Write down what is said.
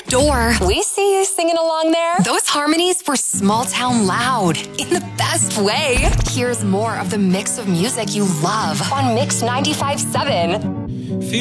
door. We see you singing along there. Those harmonies were small town loud in the best way. Here's more of the mix of music you love on Mix 95.7.